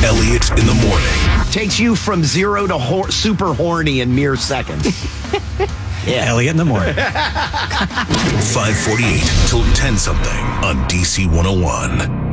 Elliot in the morning. Takes you from zero to super horny in mere seconds. Yeah. Elliot in the morning. 548 till 10 something on DC 101.